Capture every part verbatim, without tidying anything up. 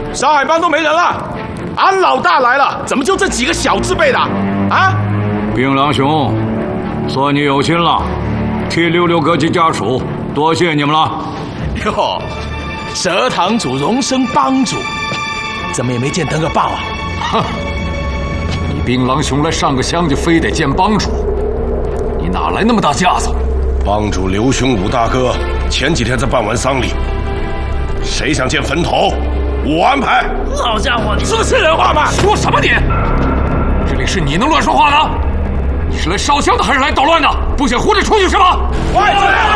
上海帮都没人了，俺老大来了，怎么就这几个小字辈的啊？ 槟榔兄，算你有心了，替六六哥及家属多谢你们了。 哟，蛇堂主荣升帮主，怎么也没见登个报啊？ 哼，你槟榔兄来上个香就非得见帮主，你哪来那么大架子？ 帮主刘兄武大哥前几天才办完丧礼，谁想见坟头，我安排。 老家伙，你说的是人话吗？ 说什么你？这里是你能乱说话的？你是来烧香的还是来捣乱的？不想活着出去是吗？ 喂！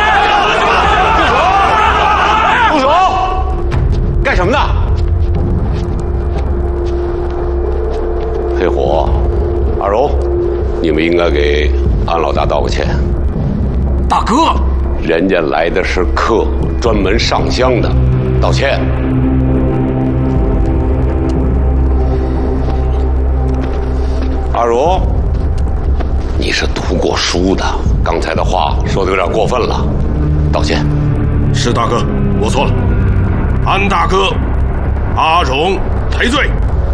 住手！干什么呢？ 黑虎、阿柔，你们应该给安老大道个歉。 大哥， 人家来的是客，专门上香的，道歉。阿如，你是读过书的，刚才的话说的有点过分了，道歉。 是大哥，我错了。安大哥，阿荣赔罪。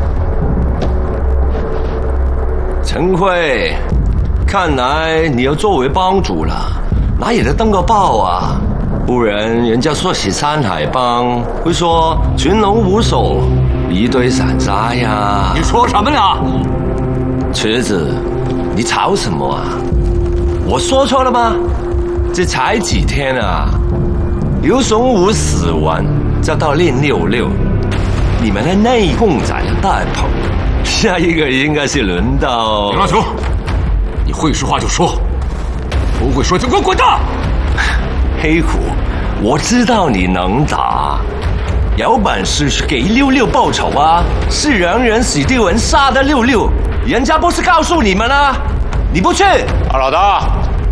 陈慧，看来你要作为帮主了，哪有得登个报啊？不然人家说起山海帮，会说群龙无首，一堆散沙呀。 你说什么呢？ 瘸子，你吵什么啊？我说错了吗？这才几天啊！刘松武死完就到练六六，你们的内讧仔大跑，下一个应该是轮到槟榔兄，你会说话就说，不会说就给我滚蛋！ 黑虎，我知道你能打，有本事去给六六报仇啊！是人人喜地文杀的六六，人家不是告诉你们了，你不去？ 二老大，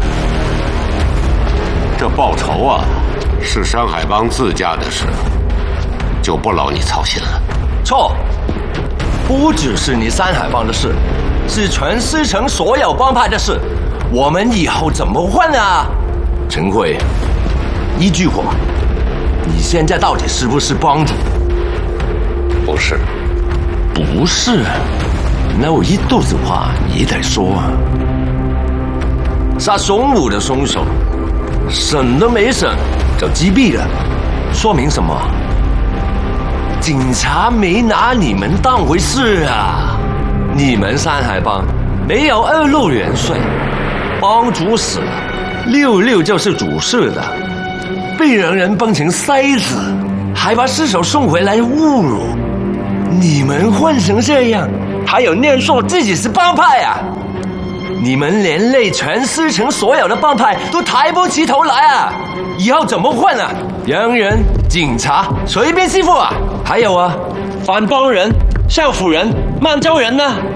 这报仇啊，是山海帮自家的事，就不劳你操心了。 错，不只是你山海帮的事，是全师城所有帮派的事。我们以后怎么混啊？陈慧，一句话，你现在到底是不是帮主？ 不是。 不是，那我一肚子话也得说啊。杀松武的凶手，审都没审就击毙了，说明什么？警察没拿你们当回事啊！你们山海帮没有二路元帅，帮主死了，六六就是主事的，被人人崩成筛子，还把尸首送回来侮辱。你们混成这样，还有念说自己是帮派啊？你们连累全师城所有的帮派都抬不起头来啊！以后怎么混啊？洋人、警察随便欺负啊！还有啊，反帮人、少妇人、满洲人呢？